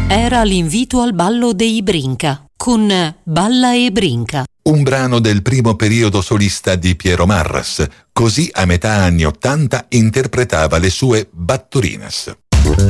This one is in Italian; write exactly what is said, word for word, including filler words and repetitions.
Era l'invito al ballo dei Brinca, con Balla e Brinca. Un brano del primo periodo solista di Piero Marras, così a metà anni ottanta interpretava le sue Batturinas.